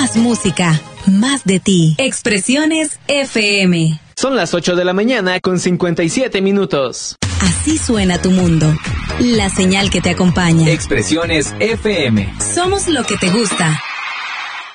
Más música, más de ti. Expresiones FM. Son las 8 de la mañana con 57 minutos. Así suena tu mundo. La señal que te acompaña. Expresiones FM. Somos lo que te gusta.